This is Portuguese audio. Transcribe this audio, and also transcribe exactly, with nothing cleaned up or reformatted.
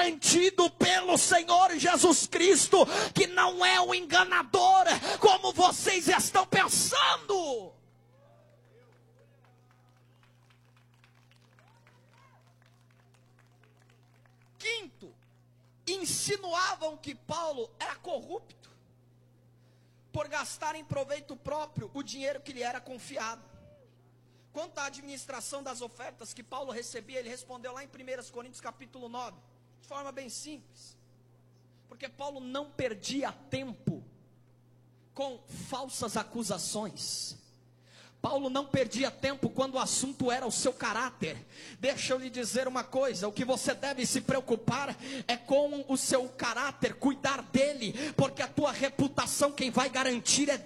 garantido pelo Senhor Jesus Cristo, que não é um enganador, como vocês estão pensando. Quinto, insinuavam que Paulo era corrupto, por gastar em proveito próprio o dinheiro que lhe era confiado. Quanto à administração das ofertas que Paulo recebia, ele respondeu lá em primeira Coríntios capítulo nove, de forma bem simples, porque Paulo não perdia tempo com falsas acusações. Paulo não perdia tempo quando o assunto era o seu caráter. Deixa eu lhe dizer uma coisa, o que você deve se preocupar é com o seu caráter, cuidar dele, porque a tua reputação quem vai garantir é